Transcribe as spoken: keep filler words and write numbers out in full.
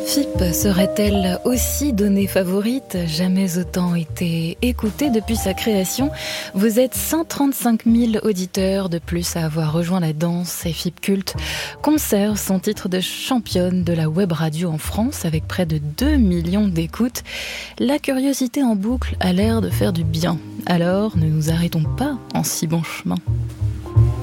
F I P serait-elle aussi donnée favorite? Jamais autant été écoutée depuis sa création. Vous êtes cent trente-cinq mille auditeurs de plus à avoir rejoint la danse et F I P Culte conserve son titre de championne de la web radio en France avec près de deux millions d'écoutes. La curiosité en boucle a l'air de faire du bien. Alors ne nous arrêtons pas en si bon chemin.